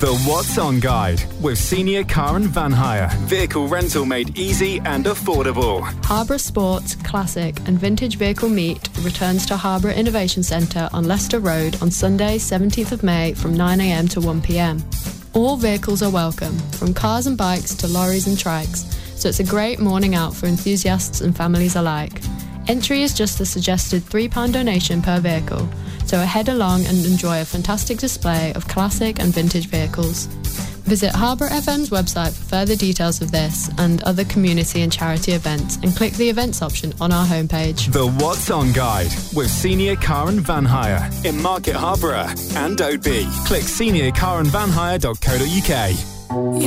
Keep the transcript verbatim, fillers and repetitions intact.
The What's On Guide with Senior Car and Van Hire. Vehicle rental made easy and affordable. Harborough Sports, Classic and Vintage Vehicle Meet returns to Harborough Innovation Centre on Leicester Road on Sunday, seventeenth of May from nine a m to one p m. All vehicles are welcome, from cars and bikes to lorries and trikes, so it's a great morning out for enthusiasts and families alike. Entry is just a suggested three pounds donation per vehicle, so head along and enjoy a fantastic display of classic and vintage vehicles. Visit Harborough F M's website for further details of this and other community and charity events, and click the events option on our homepage. The What's On Guide with Senior Car and Van Hire in Market Harborough and Oadby. Click senior car and van hire dot co dot uk.